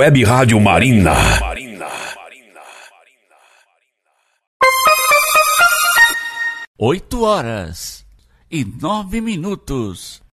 Web Rádio Marina. 8 horas e 9 minutos.